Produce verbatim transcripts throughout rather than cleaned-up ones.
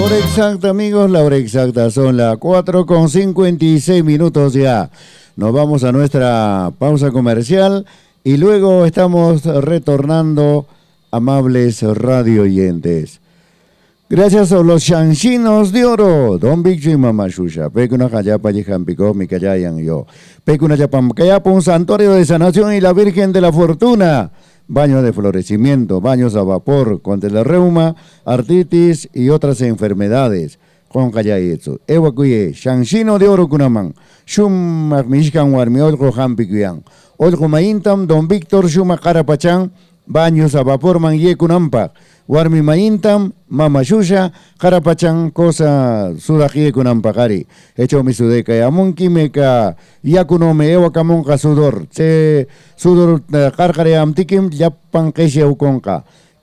hora exacta, amigos, la hora exacta son las cuatro con cincuenta y seis minutos ya. Nos vamos a nuestra pausa comercial y luego estamos retornando, amables radio oyentes. Gracias a los chanchinos de oro, Don Victor y Mamá Shusha, Pecuna Cayapa y Jampico, mi Cayayan yo, Pecuna Yapam Cayapa, un santuario de sanación y la Virgen de la Fortuna. Baños de florecimiento, baños a vapor contra el reuma, artritis y otras enfermedades. Con Cayayezo, Ewa Cuye, Chanchino de Oro Kunaman, Shum Mishkan Warmi Olgo Jampicuyan, Olgo Maintam, Don Víctor Shuma Carapachán, baños a vapor Manye Kunampa, Warmi Maintam, Mama Shusha, Carapachán, cosa Sudakie Kunampakari, hecho mi sudeca, Yamunki Meka, Yakunome, Ewa Kamonka Sudor, Se Sudor Karkare Amtikim, Yapan Keshe Ukonka,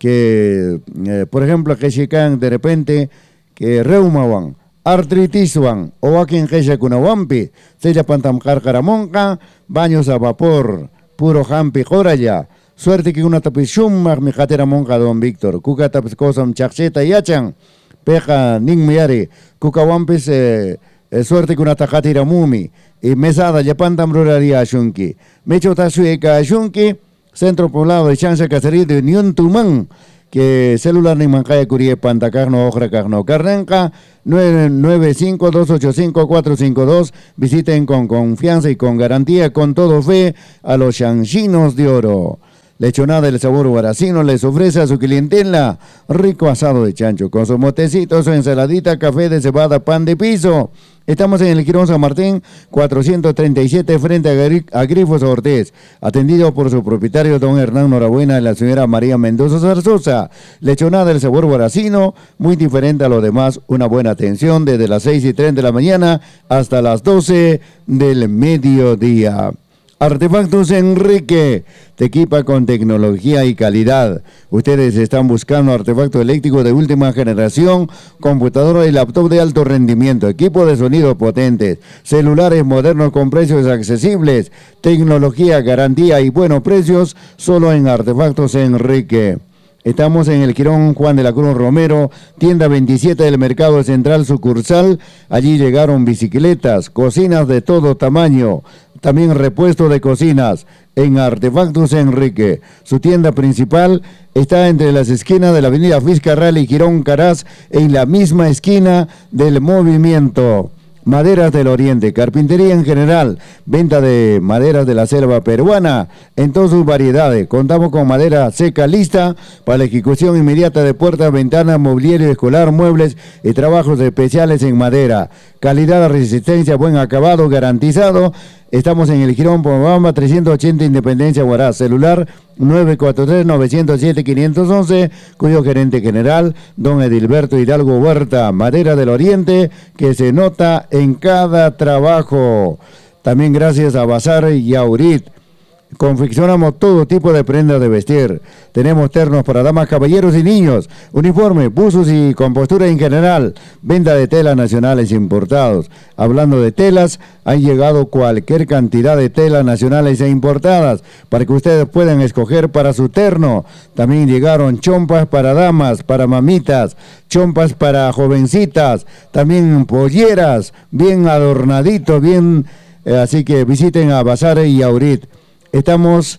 que eh, por ejemplo que se caen de repente, que reumawan, artritiswan, o aquí en Kesha Kunawampi, se pantam Karkaramonka, baños a vapor, puro Jampi Joraya. Suerte que una tapishum mi jatera monja Don Víctor, kuka tapiscosam chacheta yachan, peja ningmiari, kuka wampis eh, eh, suerte que una tajatira mumi, y mesada yapantam ruraria shunki, mecho tashueka shunki, centro poblado de Chanza Cacerí de Unión Tumán, que celular ni mancaya curie pantacarno ojra carno carnenca, nueve nueve cinco dos ocho cinco cuatro cinco dos, visiten con confianza y con garantía, con todo fe, a los chanchinos de oro. Lechonada del sabor guaracino les ofrece a su clientela rico asado de chancho con su motecito, su ensaladita, café de cebada, pan de piso. Estamos en el Quirón San Martín, cuatrocientos treinta y siete, frente a, Gri a Grifos Ortiz, atendido por su propietario don Hernán Norabuena y la señora María Mendoza Zarzosa. Lechonada del sabor guaracino, muy diferente a lo demás, una buena atención desde las seis y treinta de la mañana hasta las doce del mediodía. Artefactos Enrique te equipa con tecnología y calidad. Ustedes están buscando artefacto eléctrico de última generación, computadora y laptop de alto rendimiento, equipo de sonido potentes, celulares modernos con precios accesibles, tecnología, garantía y buenos precios, solo en Artefactos Enrique. Estamos en el Quirón Juan de la Cruz Romero, tienda veintisiete del Mercado Central sucursal. Allí llegaron bicicletas, cocinas de todo tamaño, también repuesto de cocinas en Artefactos Enrique. Su tienda principal está entre las esquinas de la avenida Fiscarral y Quirón Caraz, en la misma esquina del Movimiento. Maderas del Oriente, carpintería en general, venta de maderas de la selva peruana en todas sus variedades. Contamos con madera seca lista para la ejecución inmediata de puertas, ventanas, mobiliario escolar, muebles y trabajos especiales en madera. Calidad, resistencia, buen acabado garantizado. Estamos en el Girón Pomabamba, trescientos ochenta Independencia Huaraz, celular nueve cuatro tres nueve cero siete cinco uno uno, cuyo gerente general, don Edilberto Hidalgo Huerta. Madera del Oriente que se nota en cada trabajo. También gracias a Bazar Yaurit. Confeccionamos todo tipo de prendas de vestir. Tenemos ternos para damas, caballeros y niños, uniformes, buzos y compostura en general. Venta de telas nacionales importados. Hablando de telas, han llegado cualquier cantidad de telas nacionales e importadas para que ustedes puedan escoger para su terno. También llegaron chompas para damas, para mamitas, chompas para jovencitas, también polleras, bien adornaditos, bien, eh, así que visiten a Bazar y Aurit. Estamos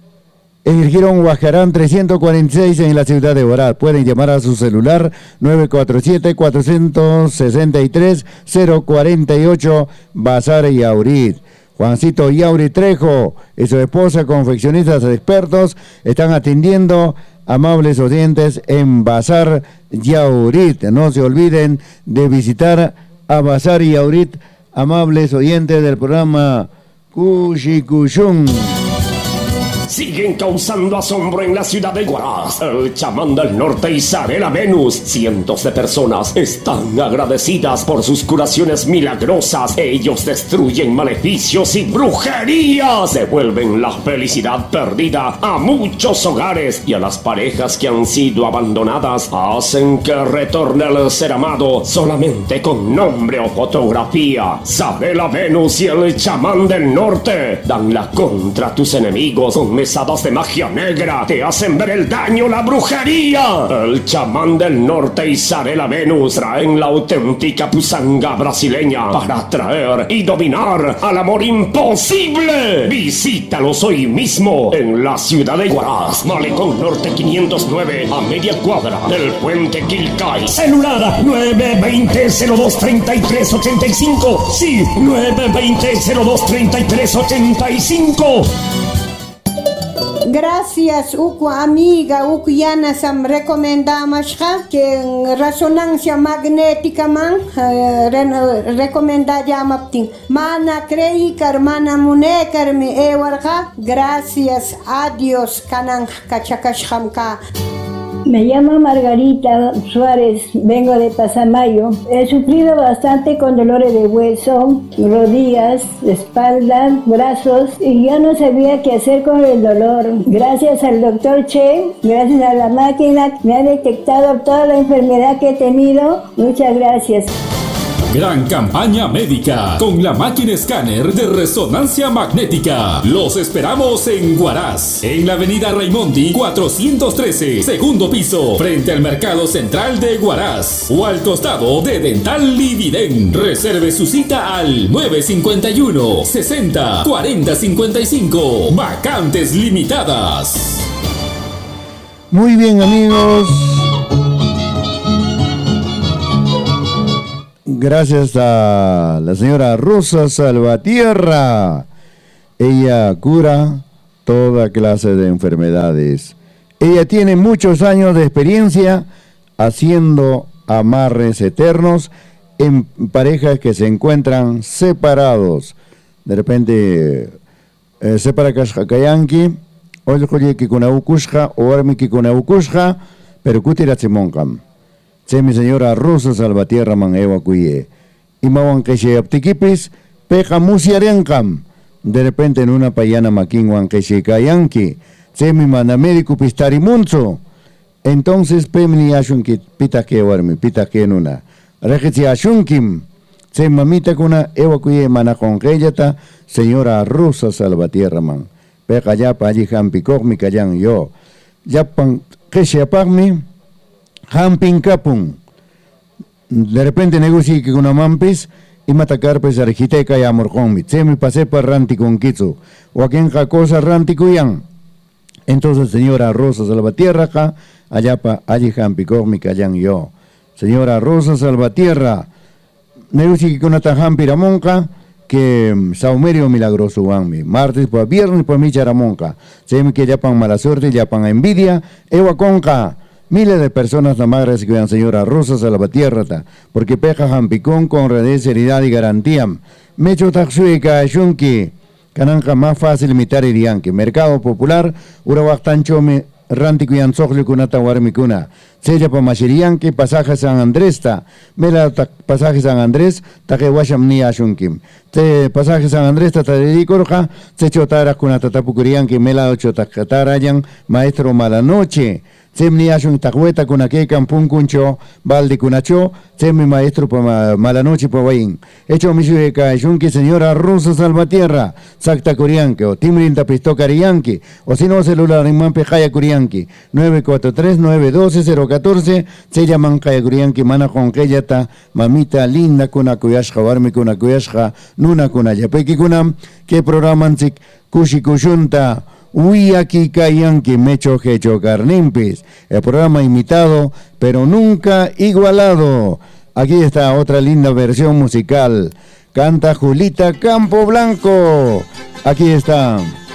en el Girón Huajarán trescientos cuarenta y seis en la ciudad de Huaraz. Pueden llamar a su celular nueve cuatro siete cuatro seis tres cero cuatro ocho, Bazar Yaurit. Juancito Yaurit Trejo y su esposa, confeccionistas expertos, están atendiendo amables oyentes en Bazar Yaurit. No se olviden de visitar a Bazar Yaurit, amables oyentes del programa Cushikushun. Siguen causando asombro en la ciudad de Huaraz. El chamán del norte Isabela Venus. Cientos de personas están agradecidas por sus curaciones milagrosas. Ellos destruyen maleficios y brujerías. Devuelven la felicidad perdida a muchos hogares y a las parejas que han sido abandonadas. Hacen que retorne el ser amado solamente con nombre o fotografía. Isabela Venus y el chamán del norte dan la contra a tus enemigos con rezadas de magia negra te hacen ver el daño, la brujería. El chamán del norte y Zarela Venus traen la auténtica pusanga brasileña para atraer y dominar al amor imposible. Visítalos hoy mismo en la ciudad de Huaraz, Malecón Norte quinientos nueve, a media cuadra del puente Quilcay. Celular nueve veinte cero dos treinta y tres ochenta y cinco. Sí, nueve veinte cero dos treinta y tres ochenta y cinco. Gracias, uku amiga, uku yana sam recomendamos que en resonancia magnética man uh, recomenda llamaptin. Mana crei karmana mune karmi ewarga. Gracias a Dios kanan kachakashkamka. Me llamo Margarita Suárez, vengo de Pasamayo. He sufrido bastante con dolores de hueso, rodillas, espalda, brazos y ya no sabía qué hacer con el dolor. Gracias al doctor Che, gracias a la máquina, me ha detectado toda la enfermedad que he tenido. Muchas gracias. Gran campaña médica con la máquina escáner de resonancia magnética. Los esperamos en Huaraz, en la avenida Raimondi cuatrocientos trece, segundo piso, frente al Mercado Central de Huaraz, o al costado de Dental Lividen. Reserve su cita al nueve cinco uno, sesenta, cuarenta cincuenta y cinco. Vacantes limitadas. Muy bien, amigos. Gracias a la señora Rosa Salvatierra. Ella cura toda clase de enfermedades. Ella tiene muchos años de experiencia haciendo amarres eternos en parejas que se encuentran separados. De repente, eh, separa kashakayanki, oye que con aukushka, o armi que con aukushka, pero kutiratsimonkan. Se mi señora Rosa Salvatierra man ewa kuye. Y mawan que se aptiquipis, peja musiarenkam. De repente en una payana maquinwan que se kayanki. Se mi mana médico pistarimunzo. Entonces pemni ashunki pita que warmi, pita que nuna. Rejitsi ashunkim. Se mamita kuna ewa kuye mana conquellata, señora Rosa Salvatierra man. Peja ya pa allí hampi mi kayan yo. Ya pan que se apagmi. Hamping kapung. De repente negoci que con amampis y matacar pues arquiteca y amor conmi. Se me pasé para ranti con kitsu. O aquí en cosa ranti kuyan. Entonces señora Rosa Salvatierra acá, allá pa allí hampi mi kayan yo. Señora Rosa Salvatierra, negoci que con ata hampi ramonca que saumerio milagroso wanmi. Martes pa viernes pa mi charamonca. Se me que ya pan mala suerte, ya pan envidia, ewa conca. Miles de personas la madre que vean señora Rosa Salvatierra, porque peja jampicón con redes, seriedad y garantía. Mecho taxuica shunki, cananja más fácil imitar irianque. Mercado Popular, Urawaktanchome, Ranticuyan Sohli Kunata Warmicuna. Sella pa Machirianque, pasaje San Andrés, ta, mela pasaje San Andrés, taque washam ni ashunkim. Te pasaje San Andrés, ta tadiricorja, se chotara kunata tapukurianque, mela ocho takatarayan, maestro Malanoche. Semni ashun tacueta con aquel campún cuncho, balde cunacho, semi maestro pa malanoche pa wain. Hecho mi sueca, que señora Rosa Salvatierra, sacta curianque, o timrin tapisto carianque, o si no celular en mampejaya curianque, nueve cuatro tres nueve uno dos cero uno cuatro, se llaman kaya curianque, mana con keyata, mamita linda kuna kuyashka, warmi kuna kuyashka, nuna kuna yapeki kunam, que programan sik kushi kushunta. Uy, aquí caían que mecho hecho carnimpis, el programa imitado, pero nunca igualado. Aquí está otra linda versión musical. Canta Julita Campo Blanco. Aquí está.